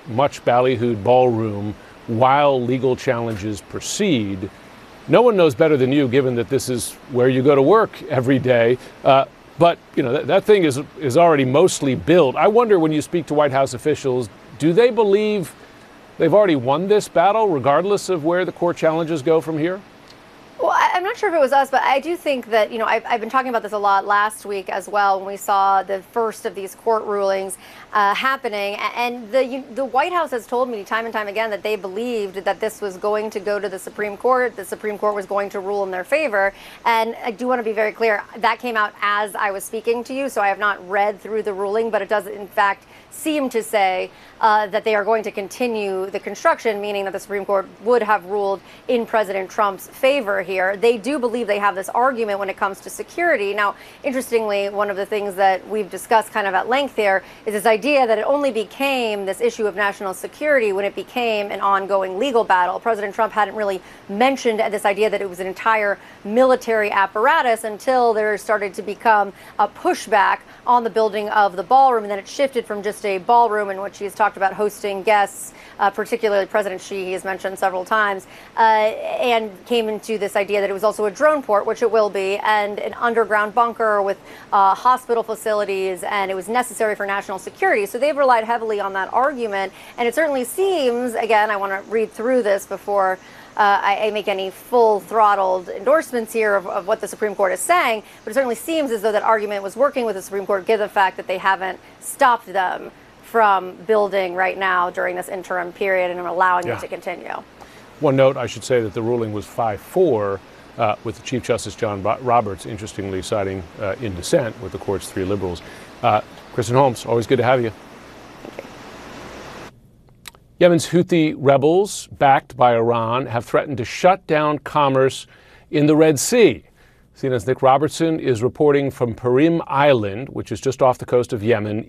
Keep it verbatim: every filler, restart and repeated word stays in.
much ballyhooed ballroom while legal challenges proceed. No one knows better than you, given that this is where you go to work every day. Uh, but, you know, that, that thing is, is already mostly built. I wonder, when you speak to White House officials, do they believe they've already won this battle, regardless of where the court challenges go from here? Well, I'm not sure if it was us, but I do think that, you know, I've, I've been talking about this a lot last week as well, when we saw the first of these court rulings uh, happening. And the you, the White House has told me time and time again that they believed that this was going to go to the Supreme Court. The Supreme Court was going to rule in their favor. And I do want to be very clear, that came out as I was speaking to you, so I have not read through the ruling, but it does, in fact, seem to say uh, that they are going to continue the construction, meaning that the Supreme Court would have ruled in President Trump's favor here. They do believe they have this argument when it comes to security. Now, interestingly, one of the things that we've discussed kind of at length here is this idea that it only became this issue of national security when it became an ongoing legal battle. President Trump hadn't really mentioned this idea that it was an entire military apparatus until there started to become a pushback on the building of the ballroom, and then it shifted from just a ballroom in which he's talked about hosting guests, uh, particularly President Xi, he has mentioned several times, uh, and came into this idea that it was also a drone port, which it will be, and an underground bunker with uh, hospital facilities, and it was necessary for national security. So they've relied heavily on that argument, and it certainly seems, again, I want to read through this before Uh, I, I make any full-throttled endorsements here of, of what the Supreme Court is saying, but it certainly seems as though that argument was working with the Supreme Court, given the fact that they haven't stopped them from building right now during this interim period and allowing yeah. it to continue. One note, I should say that the ruling was five four, uh, with the Chief Justice John Roberts, interestingly, siding uh, in dissent with the court's three liberals. Uh, Kristen Holmes, always good to have you. Yemen's Houthi rebels, backed by Iran, have threatened to shut down commerce in the Red Sea. C N N's Nick Robertson is reporting from Perim Island, which is just off the coast of Yemen.